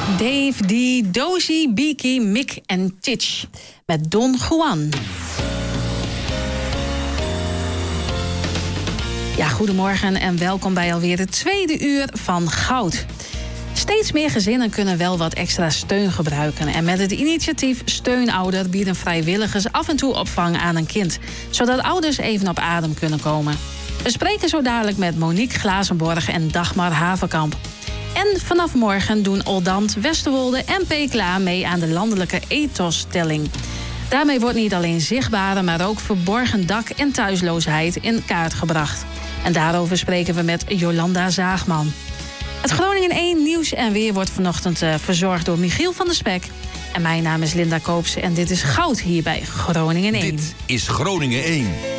Dave, die Dozy, Biki, Mick en Titch met Don Juan. Ja, goedemorgen en welkom bij alweer het tweede uur van Goud. Steeds meer gezinnen kunnen wel wat extra steun gebruiken. En met het initiatief Steun Ouder bieden vrijwilligers af en toe opvang aan een kind, zodat ouders even op adem kunnen komen. We spreken zo dadelijk met Monique Glazenborg en Dagmar Haverkamp. En vanaf morgen doen Oldambt, Westerwolde en Pekela mee aan de landelijke ethos-telling. Daarmee wordt niet alleen zichtbare, maar ook verborgen dak- en thuisloosheid in kaart gebracht. En daarover spreken we met Jolanda Zaagman. Het Groningen 1 nieuws en weer wordt vanochtend verzorgd door Michiel van der Spek. En mijn naam is Linda Koops en dit is Goud hier bij Groningen 1. Dit is Groningen 1.